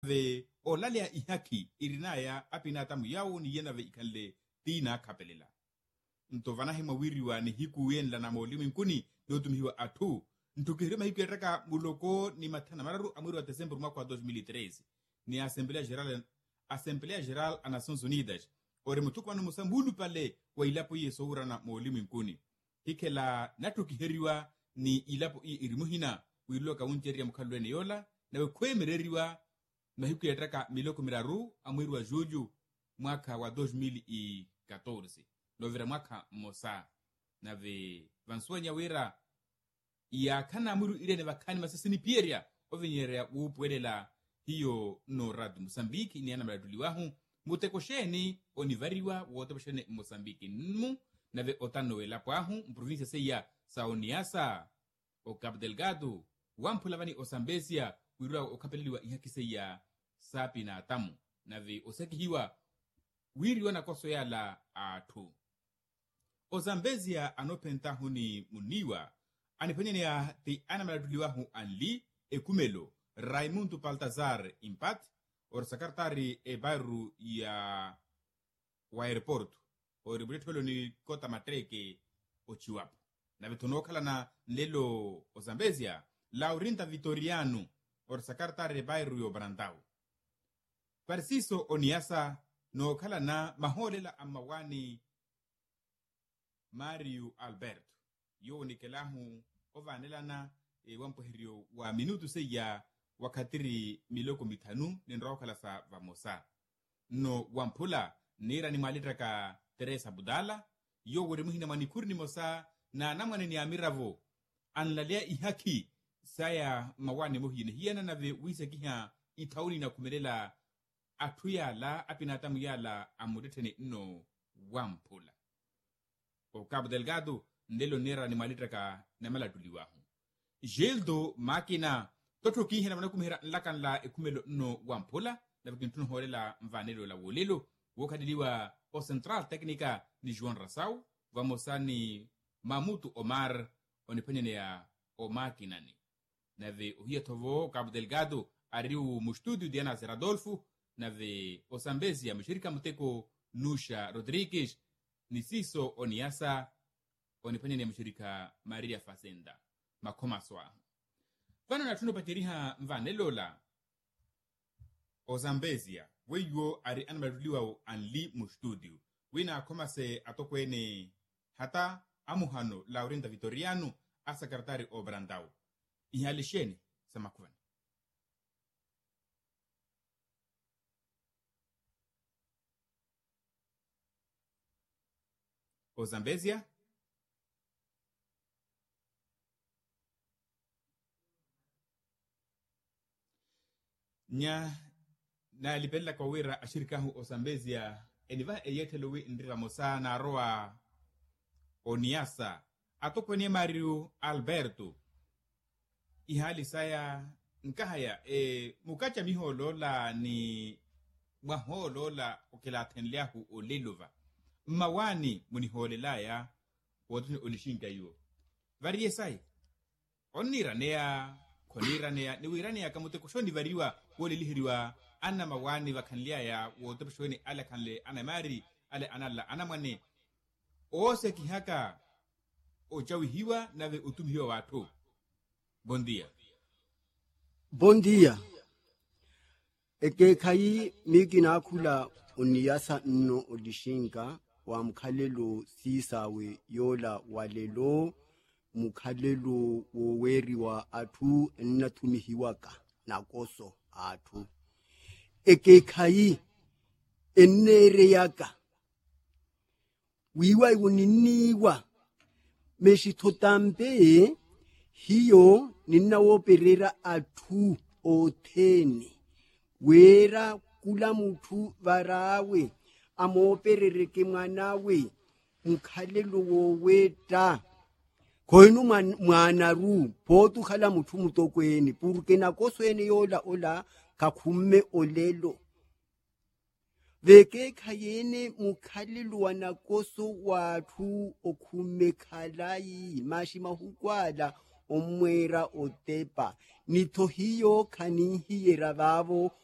ve olalia ihaki irinaya apinatamu yao ni yena ve ikalle tina kapelela. Ntovana hima wiriwa ni hiku yen lana maulimu nkuni dotumihiwa atu. Ntukihirima hiku yataka muloko ni matana mararu amuru wa Desember mwaka wa 2013. Ni Assemblea Geral a Nações Unidas. Ore mutuku wanu musambulu pale wa ilapo iye sohura na maulimu nkuni. Hikela natukihiriwa ni ilapo iye irimuhina wilo kaunti ya mkalwene yola na wekwe mereriwa na hiku yataka miloko miraru amuru wa Julho mwaka wa 2014. Lovera mwaka mosa na ve vansuanya wera ya kana amuru irene vakani masasini pieria ovinyerea upuelela hiyo no radu Mosambiki ni ana maraduliwahu mutekosheni onivariwa wotekosheni Mosambiki nmu na ve otanoela pwahu mprovincia seya Saoniasa o Cabo Delgado wampulavani o Zambezia wirua okapeleliwa ihakiseya sapi na tamu na ve osekihiwa wiriwa na koso yala atu. O Zambezia anopentahu ni muniwa anipenyenea ti anamaladuliwahu anli ekumelo Raimundo Baltazar Impat or sakartari e bairro ya wa aeroporto o ribritolo ni kota matreke o Chiwapo na vitonokala na lelo o Zambezia Laurinta Vitoriano or sakartari e bairro yo Brandao Parsiso Oniasa no kala na maholela amawani Mario Alberto yo nikelahu ovanelana wampohirio wa minutu seya wakatiri miloko mitanu ninrao kala sa vamosa no wampula nira ni malitraka Teresa Budala yo wurimuhina manikuri ni mosa na namwane ni amiravo anlalia ihaki saya mawani muhine hiana na ve wisa kiha itauni na kumelela atuyala apinatamu yala amudetene no wampula o Cabo Delgado ndelo nera ni malitraka na maladuliwahu Geldo makina toto kihina manakumihira lakan la ekumelo no wampula na vikintunu holela mvanelo la wolelo wokadiliwa o Central Técnica ni João Rassau vamosani Mamutu Omar onipanyene ya o makinani na ve uhia tovo Cabo Delgado ariu mustudio Diana Zeradolfo na ve o Zambezia mshirika muteko Nusha Rodrigues Nisiso Oniasa onipanyene ya mshirika Maria Fazenda makomaswa vano natuno patiriha mvanelola o Zambezia weyo ari anamaduliwa anli mu studio wina akomase atokwene hata amuhano Laurinta Vitoriano asakartari o Brandao ihalisheni samakuvani o Zambezia nya na lipella kwa wira ashirikahu o Zambezia eniva eyetelowi ndira mosa na roa Oniasa atokwenye Mario Alberto ihali saya nkahaya mukacha miholo la ni mwaholo la okela tenleahu o lelova mawani muniholelaya wotuni olishinga yo varie sai oniranea koniranea niwiranea kamute kushoni variwa wole lihiriwa anna mawani vakanlia ya wotopshoni ala kanle ana mari ala analla anamane ose kihaka ojawi hiwa nave utumihiwa watu. Bom dia. Bom dia. Eke kai mikina kula Oniasa no odishinga wa mkhalelo sisawe yola walelo mukhalelo woweri wa atu enatumihiwaka nakoso atu eke kai enere yaka wiwa uniniwa meshitotambe hiyo ninawoperera atu oteni wera kula mutu varawe amoperereke mwanawe mkhalelo woweta koinu mwana ru potu khala mutu mutokweni purke nakosweni yola ola kakhumme olelo veke khayene mukhalelo wanakoso wathu okhumme khalai mashima hukwala omwera otepa nitho hiyo khanihiyera vavo